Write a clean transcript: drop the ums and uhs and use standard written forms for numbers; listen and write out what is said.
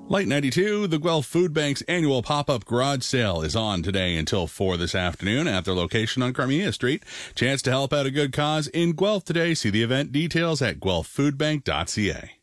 Light 92, the Guelph Food Bank's annual pop-up garage sale is on today until 4 this afternoon at their location on Carmia Street. Chance to help out a good cause in Guelph today. See the event details at guelphfoodbank.ca.